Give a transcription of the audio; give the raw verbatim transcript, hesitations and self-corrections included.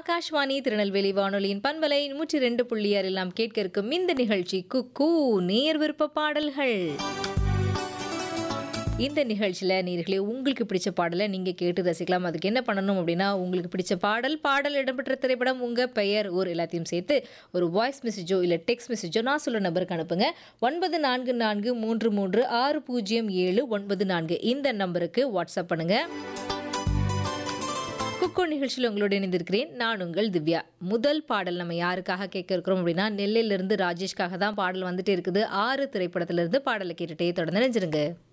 ஆகாஷ்வாணி திருநெல்வேலி வானொலியின் பண்பலை நூற்றி ரெண்டு புள்ளி ஆறில் நாம் கேட்க இருக்கும் இந்த நிகழ்ச்சி குக்கூ நேர் விருப்ப பாடல்கள். இந்த நிகழ்ச்சியில் நேயர்களே உங்களுக்கு பிடிச்ச பாடலை நீங்கள் கேட்டு ரசிக்கலாம். அதுக்கு என்ன பண்ணணும் அப்படின்னா, உங்களுக்கு பிடிச்ச பாடல் பாடல் இடம்பெற்ற திரைப்படம் உங்கள் பெயர் ஊர் எல்லாத்தையும் சேர்த்து ஒரு வாய்ஸ் மெசேஜோ இல்லை டெக்ஸ்ட் மெசேஜோ நான் சொல்ல நம்பருக்கு அனுப்புங்க. ஒன்பது நான்கு நான்கு மூன்று மூன்று ஆறு பூஜ்ஜியம் ஏழு ஒன்பது நான்கு இந்த நம்பருக்கு வாட்ஸ்அப் பண்ணுங்கள். குக்கோ நிகழ்ச்சியில் உங்களோட இணைந்திருக்கிறேன் நான் உங்கள் திவ்யா. முதல் பாடல் நம்ம யாருக்காக கேட்க இருக்கிறோம் அப்படின்னா, நெல்லையிலிருந்து ராஜேஷ்காக தான் பாடல் வந்துட்டு இருக்குது. ஆறு திரைப்படத்திலிருந்து பாடலை கேட்டுட்டே தொடர்ந்து நினைச்சிருங்க.